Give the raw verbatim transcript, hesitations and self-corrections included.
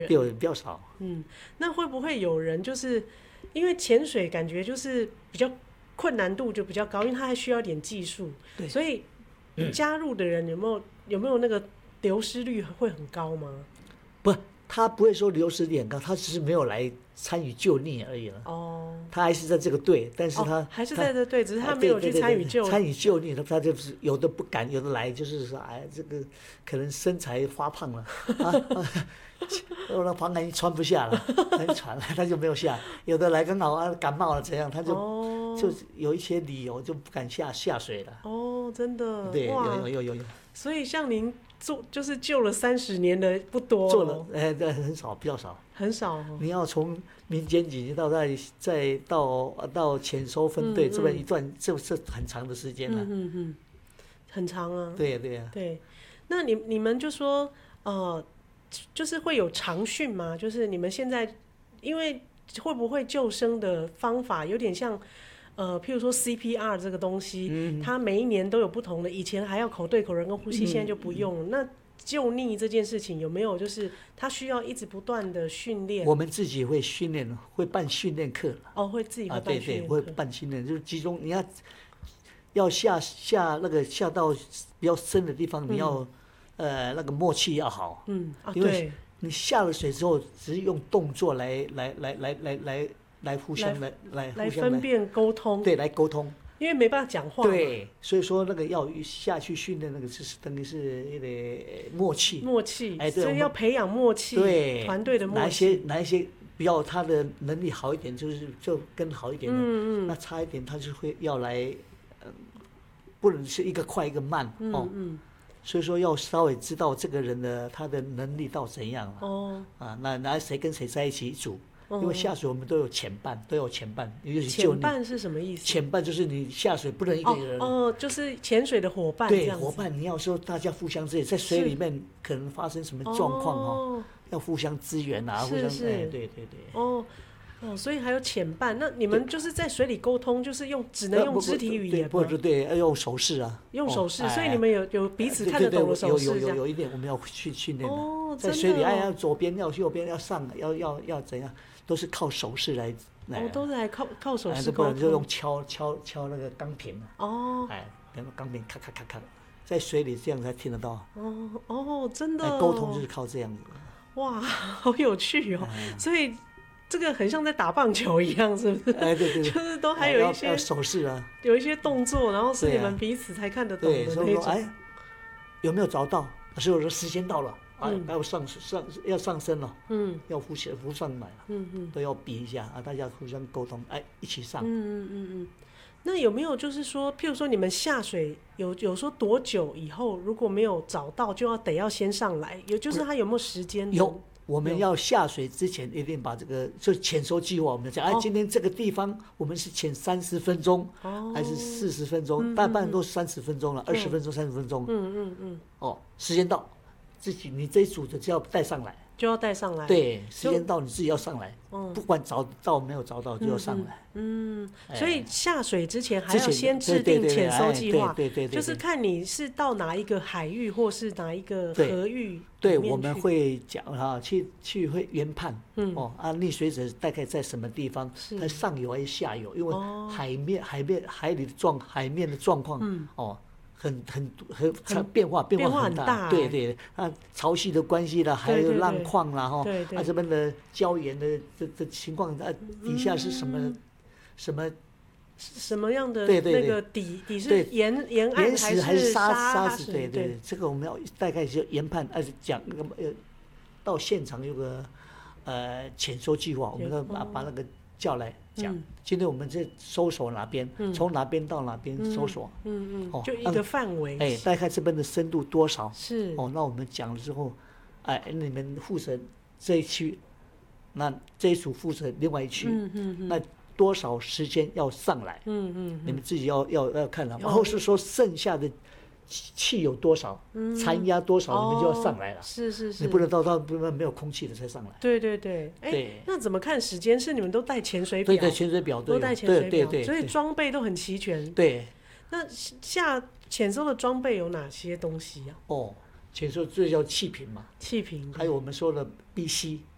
有比较少。 嗯，那会不会有人就是因为潜水感觉就是比较困难度就比较高，因为它还需要一点技术， 对， 所以加入的人有没有有没有那个流失率会很高吗？ 不，他不会说流失率很高，他只是没有来参与救溺而已了。 哦， 他还是在这个队，但是他、 哦、还是在这队，只是他啊没有去参与救参与救溺，他他就是有的不敢，有的来就是说，哎，这个可能身材发胖了啊，啊那防寒衣穿不下了，很喘了，他就没有下。有的来刚好啊感冒了怎样，他就、哦、就有一些理由就不敢下下水了。 哦，真的， 对，有有有有有。 所以像您做就是救了三十年的不多、哦， 做了哎，对，很少，比较少， 很少、哦。 你要从民间警局到再再到到潜收分队、嗯嗯、这边一段，这是很长的时间了、啊。 嗯嗯嗯，很长啊。 对对啊。 对，那你你们就说呃，就是会有常训吗？就是你们现在因为会不会救生的方法有点像？呃，譬如说 C P R 这个东西、嗯，它每一年都有不同的，以前还要口对口人工呼吸，嗯、现在就不用了。那救溺这件事情有没有就是它需要一直不断的训练？ 我们自己会训练，会办训练课。 哦，会自己会办训练课、 啊、对对，会办训练，就是集中你要要下下那个下到比较深的地方，嗯、你要呃那个默契要好。 嗯，啊、 因为你下了水之后，只是用动作来来来来来来。来互相来来来分辨沟通， 对，来沟通， 因为没办法讲话。 对，所以说那个要下去训练，那个是等于是那个默契， 默契， 哎，对， 所以要培养默契， 对， 团队的默契。 哪一些哪一些比较他的能力好一点，就是就更好一点的，嗯嗯，那差一点他就会要来，呃，不能是一个快一个慢，嗯哦，嗯，所以说要稍微知道这个人的他的能力到怎样了，哦，啊，那那谁跟谁在一起组。因为下水我们都有前伴，都有前伴，尤其前伴是什么意思？ 前伴就是你下水不能一个人， 哦，哦就是潜水的伙伴这样子。 对，伙伴你要说大家互相支援，在水里面可能发生什么状况哦，要互相支援啊，互相是是， 哎，对对对。 哦哦，所以还有前伴，那你们就是在水里沟通，就是用只能用肢体语言吗？ 不不对，要用手势啊， 用手势，所以你们有有彼此看得懂的手势， 有有有有一点我们要去训练的，在水里哎要左边要右边要上要要要怎样？都是靠手势来， 哦，都是来靠靠手势沟通，就用敲敲敲那个钢瓶哦，哎，那个钢瓶咔咔咔咔，在水里这样才听得到。 哦哦，真的、哦， 沟通就是靠这样子。 哇，好有趣哦！哎、所以这个很像在打棒球一样，是不是？ 哎，对对对， 就是都还有一些、 哎、手势啊， 有一些动作，然后是你们彼此才看得懂的那种。 对，所以说哎，有没有找到？所以我说时间到了。啊，要上上要上升了，嗯，要浮起浮上来了，嗯嗯，都要比一下啊，大家互相沟通，哎，一起上。 嗯嗯嗯嗯。那有没有就是说，譬如说你们下水有有说多久以后如果没有找到，就要得要先上来？有就是他有没有时间？ 有，我们要下水之前一定把这个就潜收计划，我们讲，哎，今天这个地方我们是潜三十分钟，哦，还是四十分钟？大半都三十分钟了，二十分钟、三十分钟。嗯嗯嗯。哦，时间到。自己你这一组的就要带上来， 就要带上来。 对，时间到你自己要上来，嗯、不管找到没有找到就要上来。 嗯，嗯哎、所以下水之前还要先制定潜收计划， 对对对， 就是看你是到哪一个海域或是哪一个河域。 对，我们会讲哈，去去会研判，嗯哦啊，溺水者大概在什么地方？它上游还是下游？因为海面、哦、海面海里的状海面的状况，嗯哦。很很很变化变化很大， 很大对对，啊，潮汐的关系啦，还有浪况啦，哈，啊这边的礁岩的这这情况，啊底下是什么、嗯、什么什么样的对对对那个底底是岩岩岸岩石还是沙沙石？对对，这个我们要大概就研判，而且讲那个呃，到现场有个呃潜收计划，我们要把把那个叫来。讲、嗯，今天我们这搜索哪边，从、嗯、哪边到哪边搜索， 嗯嗯，嗯哦，就一个范围， 哎，大概这边的深度多少？ 是， 哦，那我们讲了之后，哎，你们负责这一区，那这一组负责另外一区，嗯嗯嗯，那多少时间要上来？嗯 嗯, 嗯，你们自己要要要看了，然后是说剩下的。气有多少，残压多少，你们就要上来了。 是是是， 你不能到到不能没有空气的才上来。 对对对，哎，那怎么看时间？是你们都带潜水表？ 对对，潜水表都带潜水表， 对对， 所以装备都很齐全。 对， 那下潜收的装备有哪些东西啊？ 哦，潜收这叫气瓶嘛， 气瓶， 还有我们说的 B C